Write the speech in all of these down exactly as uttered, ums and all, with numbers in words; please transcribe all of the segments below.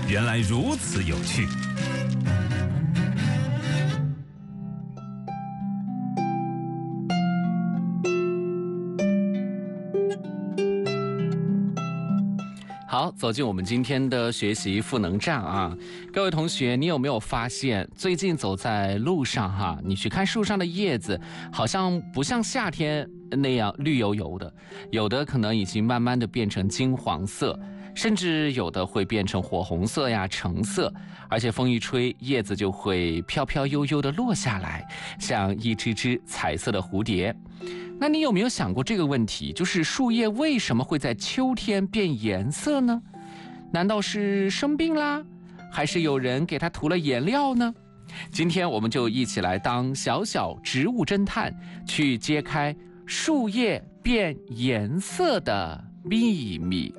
原来如此有趣。 好，走进我们今天的学习赋能站啊，各位同学，你有没有发现最近走在路上哈，你去看树上的叶子，好像不像夏天那样绿油油的，有的可能已经慢慢的变成金黄色，甚至有的会变成火红色呀、橙色，而且风一吹，叶子就会飘飘悠悠的落下来，像一只只彩色的蝴蝶。那你有没有想过这个问题，就是树叶为什么会在秋天变颜色呢？难道是生病啦，还是有人给它涂了颜料呢？今天我们就一起来当小小植物侦探，去揭开树叶变颜色的秘密。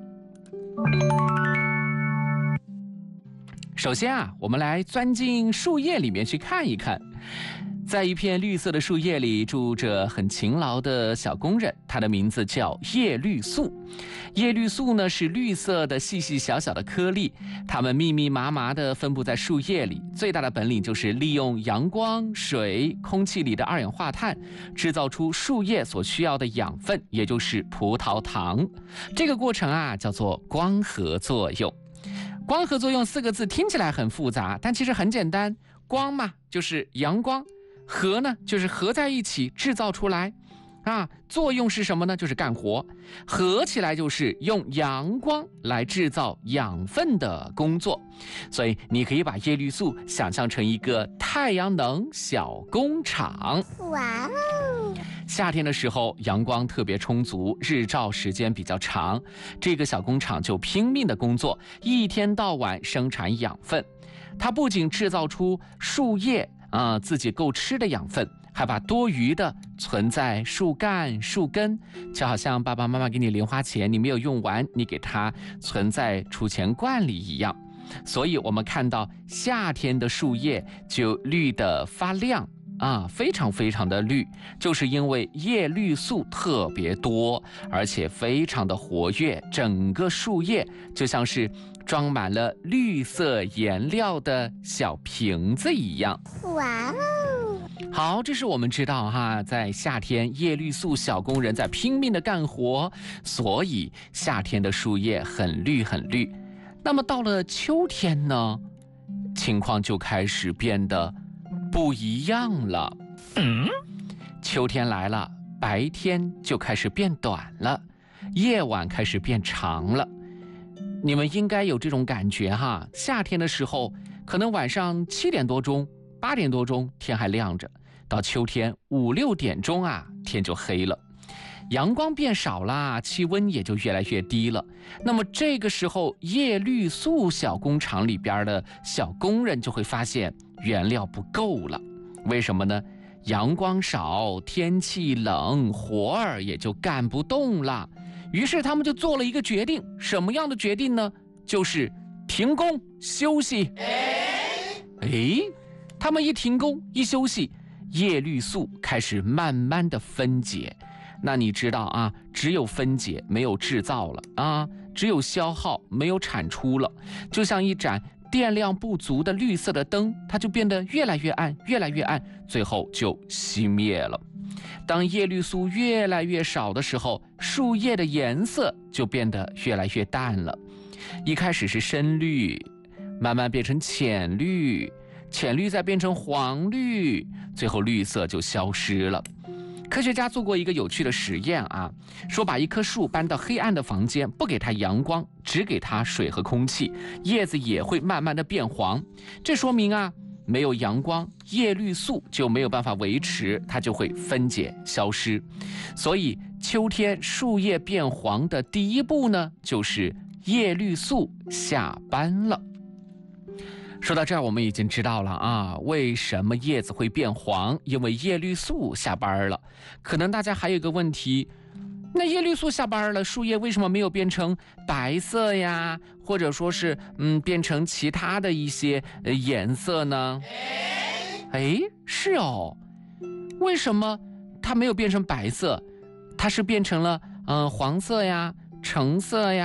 首先啊，我们来钻进树叶里面去看一看。在一片绿色的树叶里住着很勤劳的小工人，他的名字叫叶绿素。叶绿素呢是绿色的细细小小的颗粒，它们密密麻麻地分布在树叶里，最大的本领就是利用阳光、水、空气里的二氧化碳，制造出树叶所需要的养分，也就是葡萄糖。这个过程啊叫做光合作用。光合作用四个字听起来很复杂，但其实很简单。光嘛就是阳光，合呢就是合在一起制造出来啊，作用是什么呢？就是干活，合起来就是用阳光来制造养分的工作。所以你可以把叶绿素想象成一个太阳能小工厂。 哇哦！ 夏天的时候阳光特别充足，日照时间比较长，这个小工厂就拼命的工作，一天到晚生产养分。它不仅制造出树叶啊、呃、自己够吃的养分，还把多余的存在树干、树根，就好像爸爸妈妈给你零花钱，你没有用完，你给它存在储钱罐里一样。所以我们看到夏天的树叶就绿得发亮啊，非常非常的绿，就是因为叶绿素特别多，而且非常的活跃，整个树叶就像是装满了绿色颜料的小瓶子一样。 哇哦！ 好，这是我们知道哈，在夏天叶绿素小工人在拼命的干活，所以夏天的树叶很绿很绿。那么到了秋天呢，情况就开始变得不一样了。嗯，秋天来了，白天就开始变短了，夜晚开始变长了。你们应该有这种感觉哈，夏天的时候可能晚上七点多钟、八点多钟天还亮着，到秋天五六点钟啊，天就黑了，阳光变少啦，气温也就越来越低了。那么这个时候，叶绿素小工厂里边的小工人就会发现原料不够了。为什么呢？阳光少，天气冷，活儿也就干不动了。于是他们就做了一个决定，什么样的决定呢？就是停工休息。哎，他们一停工一休息，叶绿素开始慢慢的分解。那你知道啊，只有分解没有制造了啊，只有消耗没有产出了，就像一盏电量不足的绿色的灯，它就变得越来越暗，越来越暗，最后就熄灭了。当叶绿素越来越少的时候，树叶的颜色就变得越来越淡了。一开始是深绿，慢慢变成浅绿，浅绿再变成黄绿，最后绿色就消失了。科学家做过一个有趣的实验啊，说把一棵树搬到黑暗的房间，不给它阳光，只给它水和空气，叶子也会慢慢的变黄。这说明啊，没有阳光，叶绿素就没有办法维持，它就会分解消失。所以秋天树叶变黄的第一步呢，就是叶绿素下班了。说到这儿，我们已经知道了啊，为什么叶子会变黄？因为叶绿素下班了。可能大家还有一个问题，那叶绿素下班了，树叶为什么没有变成白色呀？或者说是嗯，变成其他的一些、呃、颜色呢？哎，是哦，为什么它没有变成白色？它是变成了嗯、呃、黄色呀、橙色呀、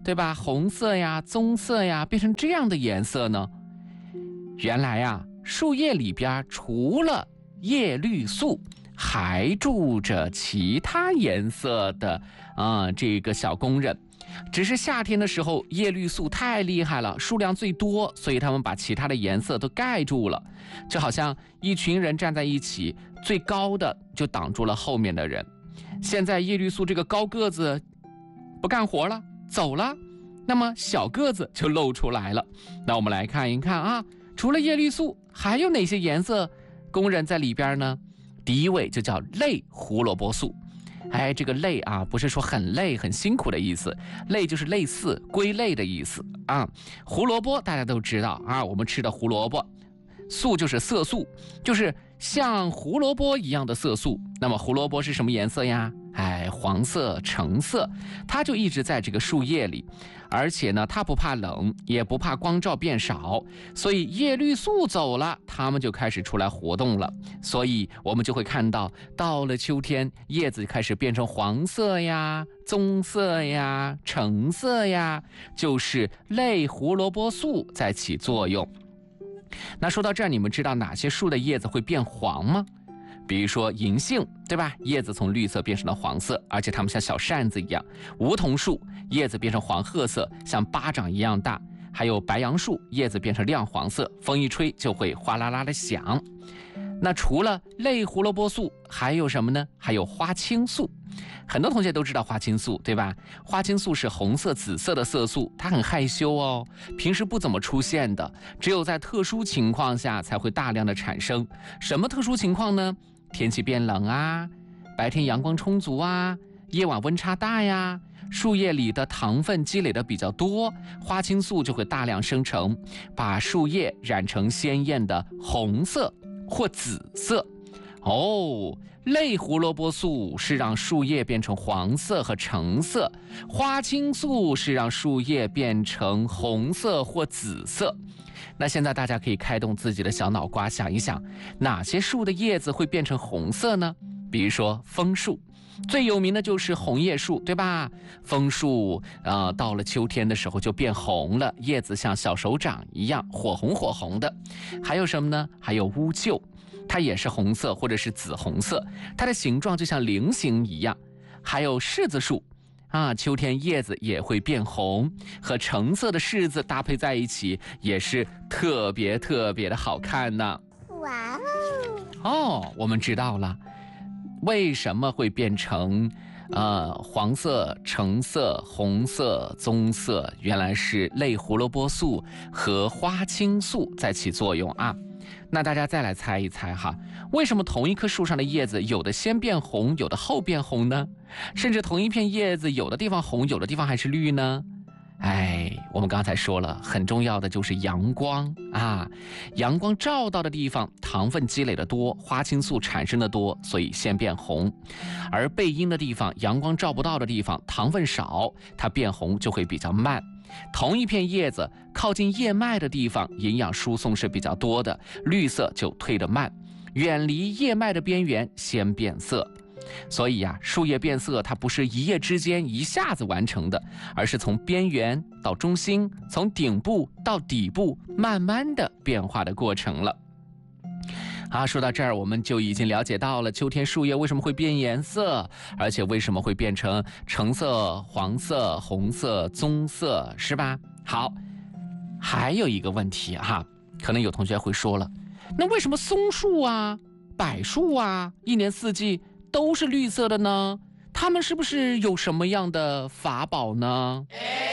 对吧？红色呀、棕色呀，变成这样的颜色呢？原来啊，树叶里边除了叶绿素，还住着其他颜色的啊、呃、这个小工人。只是夏天的时候，叶绿素太厉害了，数量最多，所以他们把其他的颜色都盖住了。就好像一群人站在一起，最高的就挡住了后面的人。现在叶绿素这个高个子不干活了，走了，那么小个子就露出来了。那我们来看一看啊，除了叶绿素，还有哪些颜色工人在里边呢？第一位就叫类胡萝卜素。哎，这个类啊，不是说很累很辛苦的意思，类就是类似归类的意思啊。胡萝卜大家都知道啊，我们吃的胡萝卜，素就是色素，就是像胡萝卜一样的色素。那么胡萝卜是什么颜色呀？哎，黄色、橙色，它就一直在这个树叶里，而且呢，它不怕冷，也不怕光照变少，所以叶绿素走了，它们就开始出来活动了。所以我们就会看到，到了秋天，叶子开始变成黄色呀、棕色呀、橙色呀，就是类胡萝卜素在起作用。那说到这儿，你们知道哪些树的叶子会变黄吗？比如说银杏，对吧？叶子从绿色变成了黄色，而且它们像小扇子一样。梧桐树叶子变成黄褐色，像巴掌一样大。还有白杨树叶子变成亮黄色，风一吹就会哗啦啦的响。那除了类胡萝卜素，还有什么呢？还有花青素。很多同学都知道花青素，对吧？花青素是红色、紫色的色素，它很害羞哦，平时不怎么出现的，只有在特殊情况下才会大量的产生。什么特殊情况呢？天气变冷啊，白天阳光充足啊，夜晚温差大呀，树叶里的糖分积累的比较多，花青素就会大量生成，把树叶染成鲜艳的红色或紫色。哦，类胡萝卜素是让树叶变成黄色和橙色，花青素是让树叶变成红色或紫色。那现在大家可以开动自己的小脑瓜，想一想，哪些树的叶子会变成红色呢？比如说枫树，最有名的就是红叶树，对吧？枫树呃，到了秋天的时候就变红了，叶子像小手掌一样，火红火红的。还有什么呢？还有乌桕，它也是红色或者是紫红色，它的形状就像菱形一样。还有柿子树啊，秋天叶子也会变红，和橙色的柿子搭配在一起，也是特别特别的好看呢。 哇哦！ 哦，我们知道了，为什么会变成呃黄色、橙色、红色、棕色？原来是类胡萝卜素和花青素在起作用啊。那大家再来猜一猜哈，为什么同一棵树上的叶子有的先变红，有的后变红呢？甚至同一片叶子有的地方红，有的地方还是绿呢？哎，我们刚才说了，很重要的就是阳光啊，阳光照到的地方，糖分积累的多，花青素产生的多，所以先变红。而背阴的地方，阳光照不到的地方，糖分少，它变红就会比较慢。同一片叶子靠近叶脉的地方，营养输送是比较多的，绿色就退得慢，远离叶脉的边缘先变色。所以呀、啊，树叶变色它不是一夜之间一下子完成的，而是从边缘到中心，从顶部到底部，慢慢的变化的过程了。啊，说到这儿，我们就已经了解到了秋天树叶为什么会变颜色，而且为什么会变成橙色、黄色、红色、棕色，是吧？好，还有一个问题哈、啊，可能有同学会说了，那为什么松树啊、柏树啊，一年四季都是绿色的呢？它们是不是有什么样的法宝呢？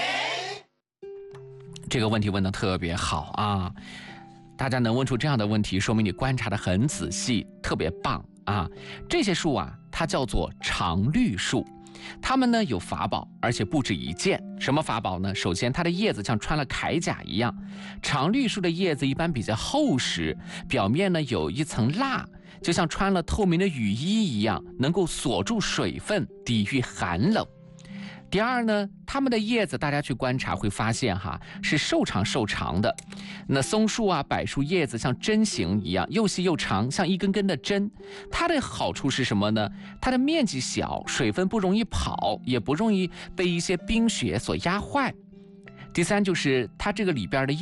这个问题问得特别好啊！大家能问出这样的问题，说明你观察得很仔细，特别棒啊！这些树啊，它叫做常绿树，它们呢有法宝，而且不止一件。什么法宝呢？首先，它的叶子像穿了铠甲一样。常绿树的叶子一般比较厚实，表面呢有一层蜡，就像穿了透明的雨衣一样，能够锁住水分，抵御寒冷。 第二呢，它们的叶子大家去观察会发现哈，是瘦长瘦长的。那松树啊、柏树叶子像针形一样，又细又长，像一根根的针。它的好处是什么呢？它的面积小，水分不容易跑，也不容易被一些冰雪所压坏。第三就是它这个里边的